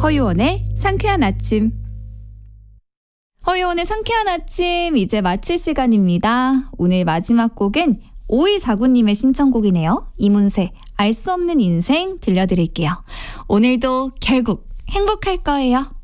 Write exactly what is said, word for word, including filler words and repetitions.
허유원의 상쾌한 아침. 허유원의 상쾌한 아침 이제 마칠 시간입니다. 오늘 마지막 곡은 오이사구님의 신청곡이네요. 이문세 알 수 없는 인생 들려드릴게요. 오늘도 결국 행복할 거예요.